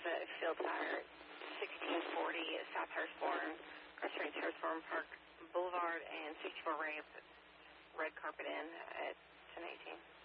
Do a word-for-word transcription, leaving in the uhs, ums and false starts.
at Field Tire, sixteen forty South Hurstbourne, or Street Hurstbourne Park Boulevard, and sixty-four Ray, Red Carpet Inn at ten eighteen.